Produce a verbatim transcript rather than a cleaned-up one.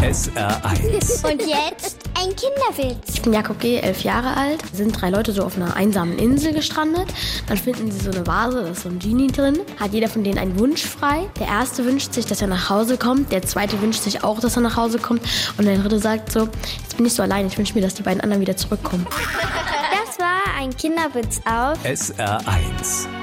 S R eins. Und jetzt ein Kinderwitz. Ich bin Jakob G., elf Jahre alt. Sind drei Leute so auf einer einsamen Insel gestrandet. Dann finden sie so eine Vase, da ist so ein Genie drin. Hat jeder von denen einen Wunsch frei. Der erste wünscht sich, dass er nach Hause kommt. Der zweite wünscht sich auch, dass er nach Hause kommt. Und der dritte sagt so, jetzt bin ich so allein. Ich wünsche mir, dass die beiden anderen wieder zurückkommen. Das war ein Kinderwitz auf S R eins.